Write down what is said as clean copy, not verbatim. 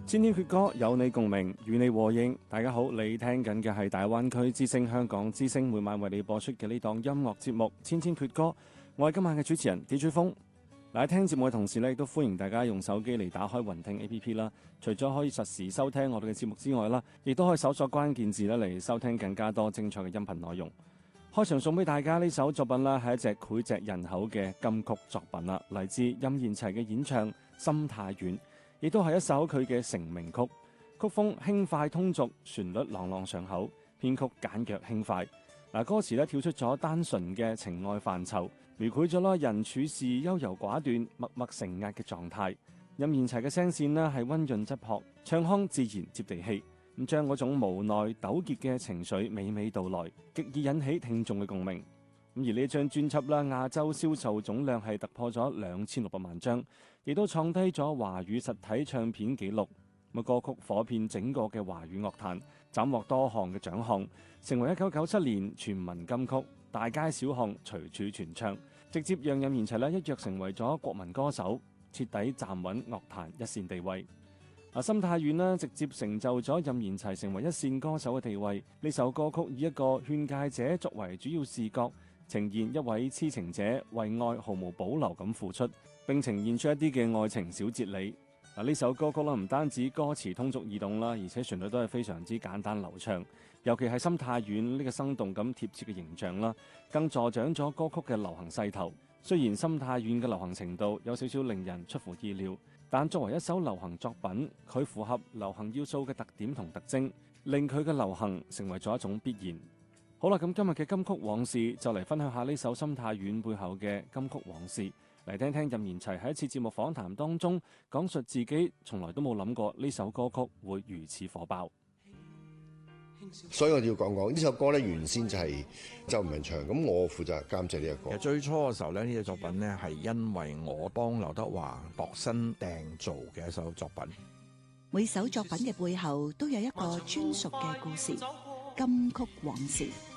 千千闕歌有你共鳴，與你和應。大家好，你聽緊嘅係大灣區之聲香港之聲每晚為你播出嘅呢檔音樂節目《千千闕歌》。我係今晚嘅主持人 DJ 風。嗱，聽節目嘅同時呢，亦都歡迎大家用手機嚟打開雲聽 APP 啦。除咗可以實時收聽我哋嘅節目之外啦，亦都可以搜索關鍵字咧嚟收聽更加多精彩嘅音頻內容。開場送俾大家呢首作品啦，係一隻膾炙人口嘅金曲作品啦，嚟自任賢齊嘅演唱《心太軟》。亦都係一首佢嘅成名曲，曲風輕快通俗，旋律朗朗上口，編曲簡約輕快。歌詞咧跳出咗單純嘅情愛範疇，描繪咗人處事優柔寡斷、默默承壓嘅狀態。任賢齊嘅聲線咧係溫潤質樸，唱腔自然接地氣，咁將嗰種無奈糾結嘅情緒娓娓道來，極易引起聽眾嘅共鳴。而呢張專輯啦，亞洲銷售總量係突破咗2600萬張，亦都創低咗華語實體唱片紀錄。歌曲火遍整個嘅華語樂壇，斬獲多項嘅獎項，成為1997年全民金曲，大街小巷隨處傳唱，直接讓任賢齊一躍成為咗國民歌手，徹底站穩樂壇一線地位。心太軟直接成就咗任賢齊成為一線歌手嘅地位。呢首歌曲以一個勸誡者作為主要視角，呈現一位痴情者為愛毫無保留咁付出，並呈現出一啲嘅愛情小哲理。呢首歌曲唔單止歌詞通俗易懂啦，而且旋律都係非常之簡單流暢，尤其係心太軟呢個生動咁貼切嘅形象啦，更助長咗歌曲嘅流行勢頭。雖然心太軟嘅流行程度有少少令人出乎意料，但作為一首流行作品，佢符合流行要素嘅特點同特徵，令佢嘅流行成為咗一種必然。好啦，咁今日嘅金曲往事就嚟分享下呢首心太軟背後嘅金曲往事，嚟聽聽任賢齊喺一次節目訪談當中講述自己從來都冇諗過呢首歌曲會如此火爆。 所以我要講講呢首歌咧，原先就係周文唱，咁我負責監製呢一個。 其實最初嘅時候咧，呢隻作品咧係因為我幫劉德華度身訂造嘅一首作品。 每首作品嘅背後都有一個專屬嘅故事，金曲往事。